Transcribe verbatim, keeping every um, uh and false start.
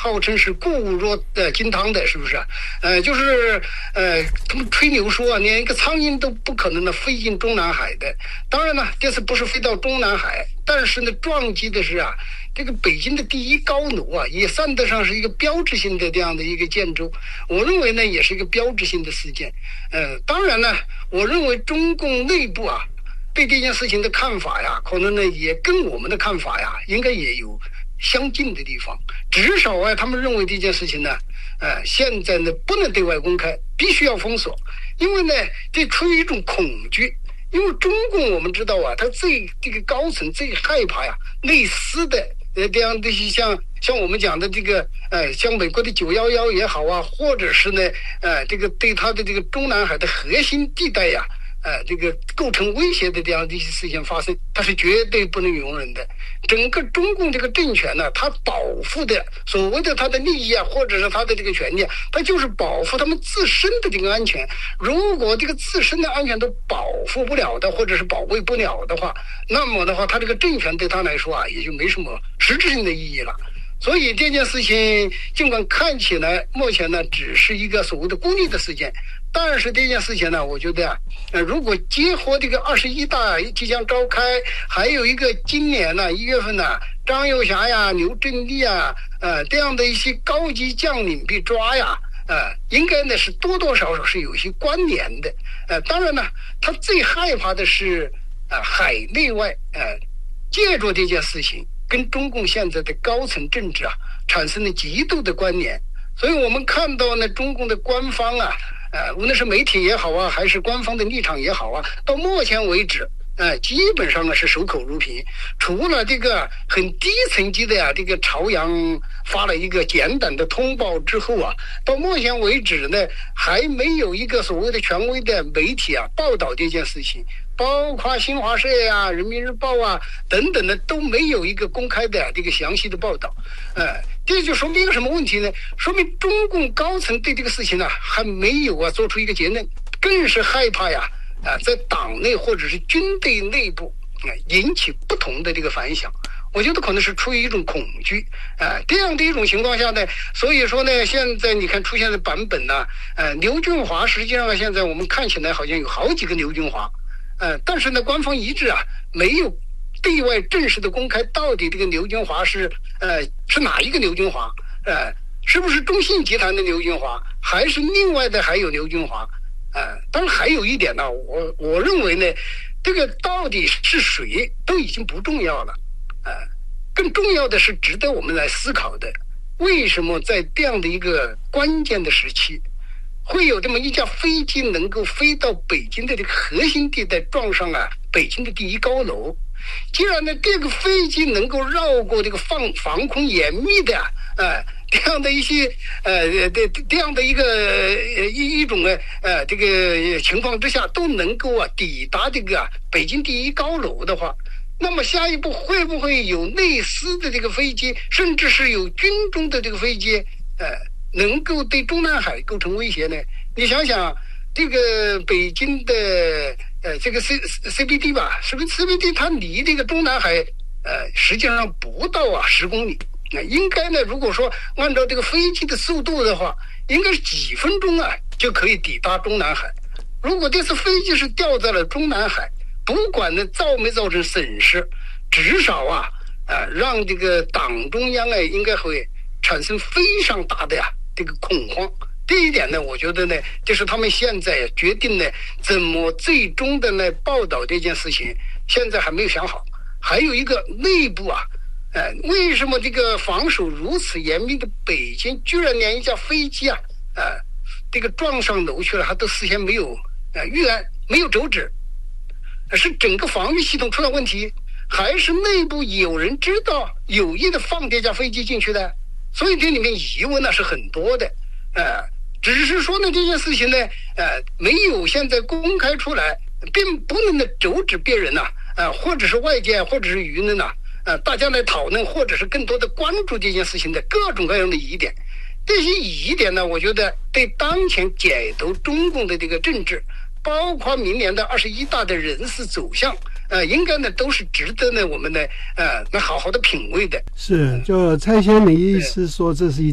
号称是固若呃金汤的，是不是？呃，就是呃，他们吹牛说啊，连一个苍蝇都不可能呢飞进中南海的。当然呢，这次不是飞到中南海，但是呢，撞击的是啊，这个北京的第一高楼啊，也算得上是一个标志性的这样的一个建筑。我认为呢，也是一个标志性的事件。呃，当然呢，我认为中共内部啊，对这件事情的看法呀，可能呢也跟我们的看法呀，应该也有相近的地方。至少啊，他们认为这件事情呢，呃，现在呢不能对外公开，必须要封锁，因为呢，这出于一种恐惧。因为中共我们知道啊，他最这个高层最害怕呀，类似的呃这样的像像我们讲的这个呃，像美国的九幺幺也好啊，或者是呢呃这个对他的这个中南海的核心地带呀。呃，这个构成威胁的这样的一些事情发生，它是绝对不能容忍的。整个中共这个政权呢，它保护的所谓的它的利益啊，或者是它的这个权利啊，它就是保护他们自身的这个安全。如果这个自身的安全都保护不了的，或者是保卫不了的话，那么的话，它这个政权对他来说啊，也就没什么实质性的意义了。所以这件事情尽管看起来目前呢只是一个所谓的孤立的事件，但是这件事情呢，我觉得啊，呃，如果结合这个二十一大即将召开，还有一个今年呢一月份呢，张又侠呀、刘振立啊，呃，这样的一些高级将领被抓呀，呃，应该呢是多多少少是有一些关联的。呃，当然呢，他最害怕的是啊、呃，海内外呃，借助这件事情跟中共现在的高层政治啊产生了极度的关联。所以我们看到呢，中共的官方啊。呃，无论是媒体也好啊，还是官方的立场也好啊，到目前为止，呃，基本上呢是守口如瓶。除了这个很低层级的呀、啊，这个朝阳发了一个简短的通报之后啊，到目前为止呢，还没有一个所谓的权威的媒体啊报道这件事情。包括新华社呀、人民日报啊等等的都没有一个公开的这个详细的报道，呃，这就说明一个什么问题呢？说明中共高层对这个事情呢还没有啊做出一个结论，更是害怕呀啊、呃、在党内或者是军队内部啊、呃、引起不同的这个反响。我觉得可能是出于一种恐惧啊、呃，这样的一种情况下呢，所以说呢，现在你看出现的版本呢，呃，刘俊华实际上现在我们看起来好像有好几个刘俊华。呃，但是呢，官方一致啊，没有对外正式的公开到底这个刘军华是呃是哪一个刘军华，呃，是不是中信集团的刘军华，还是另外的还有刘军华？呃，当然还有一点呢，我我认为呢，这个到底是谁都已经不重要了，呃，更重要的是值得我们来思考的，为什么在这样的一个关键的时期，会有这么一架飞机能够飞到北京的这个核心地带，撞上啊北京的第一高楼。既然呢这个飞机能够绕过这个防防空严密的呃这样的一些呃这这样的一个呃一一种呢呃这个情况之下，都能够啊抵达这个、啊、北京第一高楼的话，那么下一步会不会有类似的这个飞机，甚至是有军中的这个飞机呃能够对中南海构成威胁呢？你想想，这个北京的呃这个 C C B D 吧，是不是 C B D 它离这个中南海呃实际上不到啊十公里？那应该呢，如果说按照这个飞机的速度的话，应该是几分钟啊就可以抵达中南海。如果这次飞机是掉在了中南海，不管呢造没造成损失，至少啊呃让这个党中央啊应该会产生非常大的呀、啊。这个恐慌，这一点呢，我觉得呢，就是他们现在决定呢，怎么最终的呢报道这件事情，现在还没有想好。还有一个内部啊，呃，为什么这个防守如此严密的北京，居然连一架飞机啊，呃，这个撞上楼去了，还都事先没有呃预案，没有周知，是整个防御系统出了问题，还是内部有人知道有意的放这架飞机进去的？所以这里面疑问呢是很多的，呃，只是说呢这件事情呢，呃，没有现在公开出来，并不能呢阻止别人呐、啊，呃，或者是外界，或者是舆论呐，呃，大家来讨论，或者是更多的关注这件事情的各种各样的疑点。这些疑点呢，我觉得对当前解读中共的这个政治，包括明年的二十一大的人事走向。呃，应该呢都是值得呢我们呢呃来好好的品味的。 是，就蔡先生的意思说这是一